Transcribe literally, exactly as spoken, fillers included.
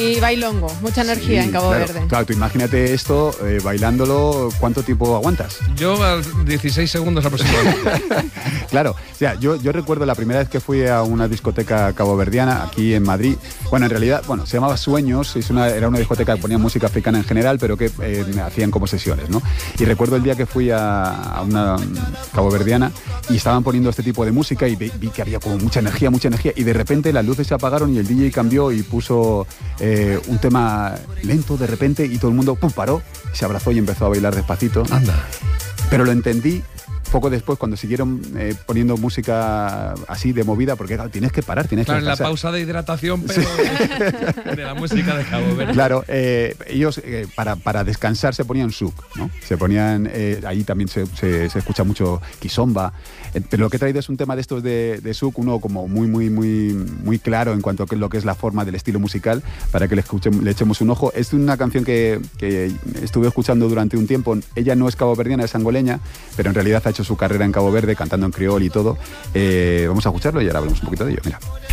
Y bailongo, mucha energía Sí, en Cabo claro, Verde. Claro, tú imagínate esto eh, bailándolo, ¿cuánto tiempo aguantas? Yo a dieciséis segundos aproximadamente. Claro, o sea, yo, yo recuerdo la primera vez que fui a una discoteca caboverdiana aquí en Madrid. Bueno, en realidad, bueno, se llamaba Sueños, es una, era una discoteca que ponía música africana en general, pero que eh, hacían como sesiones, ¿no? Y recuerdo el día que fui a, a una caboverdiana y estaban poniendo este tipo de música y vi, vi que había como mucha energía, mucha energía, y de repente las luces se apagaron y el D J cambió y puso eh, un tema lento de repente y todo el mundo pum, paró, se abrazó y empezó a bailar despacito. Anda. Pero lo entendí poco después cuando siguieron eh, poniendo música así de movida, porque claro, tienes que parar, tienes Claro, que en la descansar. pausa de hidratación, pero de, de la música de Cabo Verde. Claro, eh, ellos eh, para, para descansar se ponían souk, ¿no? Se ponían, eh, ahí también se, se, se escucha mucho kizomba, eh, pero lo que he traído es un tema de estos de, de souk, uno como muy, muy, muy, muy claro en cuanto a lo que es la forma del estilo musical, para que le, escuchen, le echemos un ojo. Es una canción que, que estuve escuchando durante un tiempo. Ella no es caboverdiana, es angoleña, pero en realidad ha hecho su carrera en Cabo Verde cantando en criol y todo. Eh, vamos a escucharlo y ahora hablamos un poquito de ello. Mira.